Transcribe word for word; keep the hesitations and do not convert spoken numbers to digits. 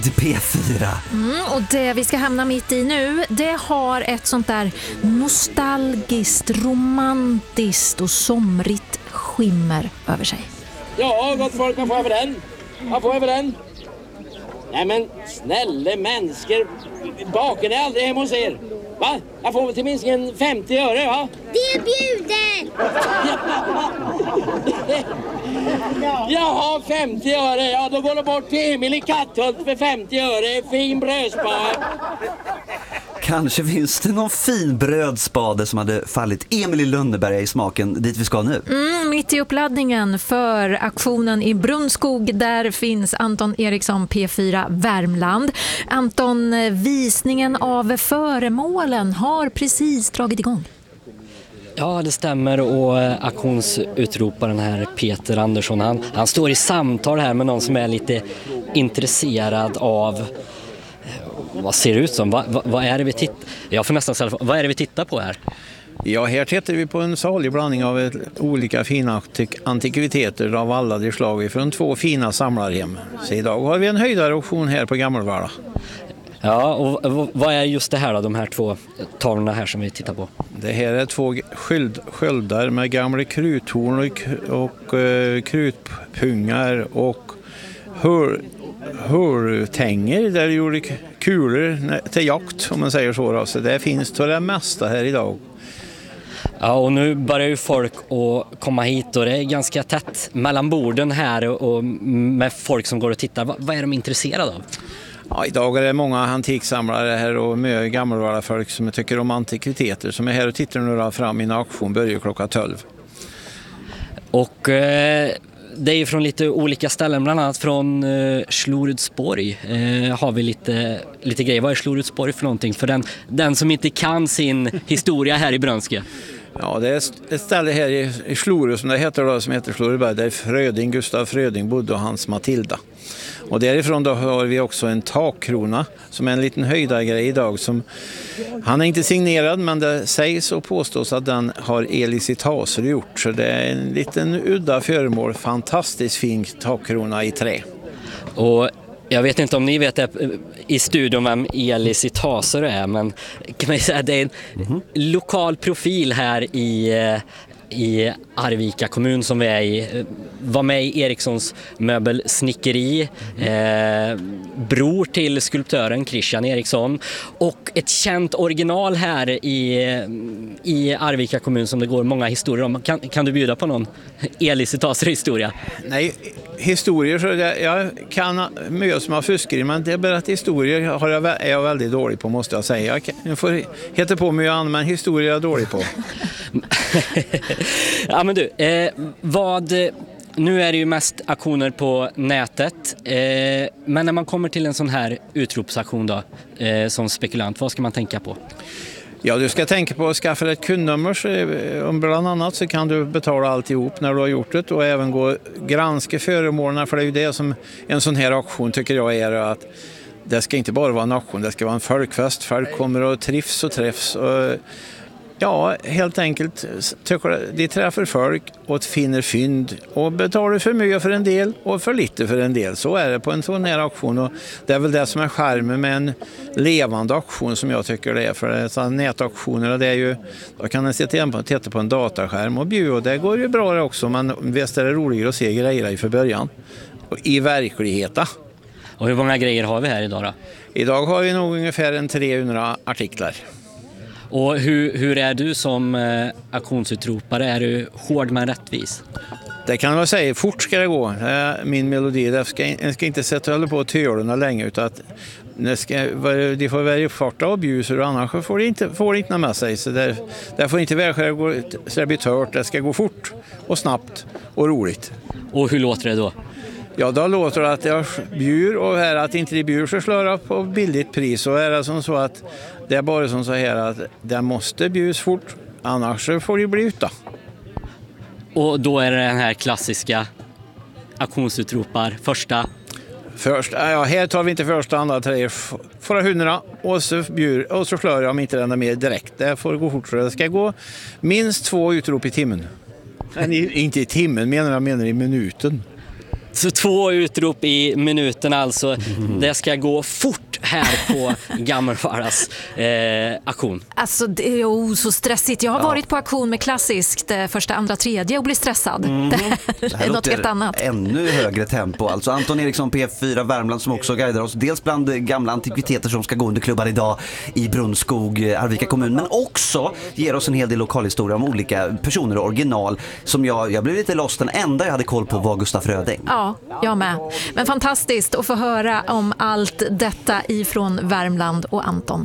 P fyra. Mm, och det vi ska hamna mitt i nu, det har ett sånt där nostalgiskt, romantiskt och somrigt skimmer över sig. Ja, gott folk, vad får jag för den? Vad får jag för den? Nej men, snälla människor, baken är aldrig hemma hos er. Va? Jag får väl till minst en femtio öre, va? Det bjuder! Jaha, femtio öre. Ja, då går det bort till Emil i Katthult för femtio öre. Fin brödspade. Kanske finns det någon fin brödspade som hade fallit Emil i Lönneberga i smaken dit vi ska nu. Mm, mitt i uppladdningen för aktionen i Brunskog, där finns Anton Eriksson, P fyra Värmland. Anton, visningen av föremålen har precis dragit igång. Ja, det stämmer, och auktionsutroparen här, Peter Andersson, han, han står i samtal här med någon som är lite intresserad av vad ser det ut som? Vad, vad, vad är det vi tittar? Jag får nästan ställa, vad är det vi tittar på här? Ja, här tittar vi på en salig blandning av ett, olika fina antikviteter av alla de slag från två fina samlarhem. Så idag har vi en höjdauktion här på Gammelvalla. Ja, och vad är just det här då, de här två tavlorna här som vi tittar på? Det här är två sköld, sköldar med gamla kruthorn och, och uh, krutpungar och hör, hörtänger där det gjorde kulor till jakt, om man säger så. Så det finns till det mesta här idag. Ja, och nu börjar ju folk att komma hit och det är ganska tätt mellan borden här och med folk som går och tittar. Vad, vad är de intresserade av? Ja, idag är det många antiksamlare här och mycket gammalvara folk som tycker om antikviteter som är här och tittar nu fram i en auktion, börjar klockan tolv. Och eh, det är ju från lite olika ställen, bland annat från eh, Slorudsborg eh, har vi lite, lite grejer. Vad är Slorudsborg för någonting? För den, den som inte kan sin historia här i Brönske. Ja, det är ett ställe här i, i Slorud som det heter då, som heter Slorudberg, där Fröding, Gustav Fröding bodde och hans Matilda. Och därifrån då har vi också en takkrona som är en liten höjdargrej idag. Som, han är inte signerad, men det sägs och påstås att den har Elis i Taser gjort. Så det är en liten udda föremål, fantastiskt fin takkrona i trä. Och jag vet inte om ni vet det i studion vem Elis i Taser är, men kan man säga att det är en mm-hmm. lokal profil här i, i Arvika kommun som vi är i. Var med i Erikssons möbelsnickeri, eh, bror till skulptören Christian Eriksson, och ett känt original här i, i Arvika kommun som det går många historier om. Kan, kan du bjuda på någon Elis i Taser historia? Nej, historier så jag, jag kan mycket som har fuskeri, men det är bara att historier har jag, är jag väldigt dålig på, måste jag säga. Jag, kan, jag får heta på mig annat, men historier är jag dålig på. Ja, men du, eh, vad... Nu är det ju mest aktioner på nätet, eh, men när man kommer till en sån här utropsaktion då, eh, som spekulant, vad ska man tänka på? Ja, du ska tänka på att skaffa ett kundnummer, så, bland annat så kan du betala alltihop när du har gjort det och även gå granska föremålen, för det är ju det som en sån här auktion tycker jag är, att det ska inte bara vara en auktion, det ska vara en folkfest, folk kommer och trivs och träffs och ja, helt enkelt tycker de träffar folk och finner fynd och betalar för mycket för en del och för lite för en del. Så är det på en sån här auktion, och det är väl det som är charmen med en levande auktion som jag tycker det är. För så nätauktioner, det är ju, då kan man titta på en dataskärm och bjuda, och det går ju bra det också, men visst är det roligare att se grejer i för början i verkligheten. Och hur många grejer har vi här idag då? Idag har vi nog ungefär en trehundra artiklar. Och hur, hur är du som eh, auktionsutropare? Är du hård men rättvis? Det kan man säga, fort ska det gå. Det är min melodi. Det ska, jag ska inte sätta hålla på tölarna länge, utan att det ska, de får välja farta och bjuser, och annars får det inte, får det inte med sig. Så det, det får inte vara så det blir tört. Det ska gå fort och snabbt och roligt. Och hur låter det då? Ja, då låter det att jag bjur, och här att inte de bjur så slår jag på billigt pris. Och är det som så att det är bara som så här att det måste bjus fort, annars får det bli ute. Och då är det den här klassiska auktionsutropar, första? Först, ja, här tar vi inte första, andra, tre, förra hundra och så bjur, och så slår jag om inte den är mer direkt. Det får gå fort, så det ska gå minst två utrop i timmen. Men inte i timmen, menar jag menar i minuten. Så två utrop i minuten alltså. Mm. Det ska gå fort här på Gammelfaras eh, auktion. Alltså det är ju så stressigt. Jag har ja. varit på auktion med klassiskt första, andra, tredje och blir stressad. Mm. Det här, det här är något helt annat. Ännu högre tempo. Alltså Anton Eriksson, P fyra Värmland, som också guidar oss dels bland gamla antikviteter som ska gå under klubbar idag i Brunnskog, Arvika kommun, men också ger oss en hel del lokalhistoria om olika personer och original som jag, jag blev lite lost. Den enda jag hade koll på var Gustaf Fröding. Ja, jag med. Men fantastiskt att få höra om allt detta ifrån Värmland och Anton.